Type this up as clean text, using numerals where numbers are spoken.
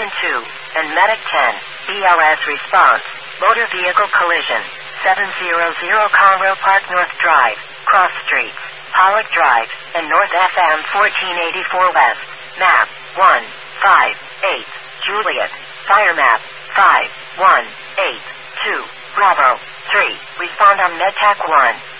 2, and Medic 10. BLS response. Motor vehicle collision. 700 Conroe Park North Drive, Cross Streets, Pollock Drive, and North FM 1484 West. Map 158. Juliet. Fire map 5182. Bravo 3. Respond on MedTech 1.